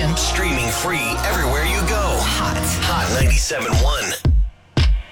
station. Streaming free everywhere you go. Hot. Hot 97.1.